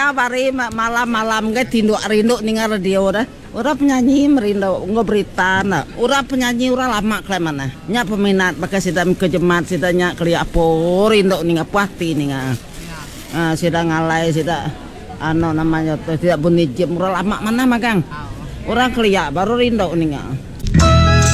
ya bari malam-malam ge tinduk rindu ningal radio dah. Ura penyanyi merindu ngobrita na. Ura penyanyi ura lama klemana. Nya peminat pakai sida kejemat sida nya keli apo rindu ningal puati ningal. Sida ngalai sida namanya tidak bunyi jam ura lama mana magang. Orang keliak baru rindu ningal.